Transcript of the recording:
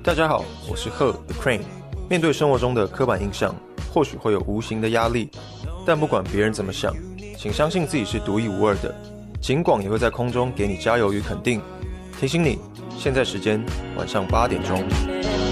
大家好，我是贺 The Crane。面对生活中的刻板印象，或许会有无形的压力，但不管别人怎么想，请相信自己是独一无二的。警广也会在空中给你加油与肯定。提醒你，现在时间晚上8点钟。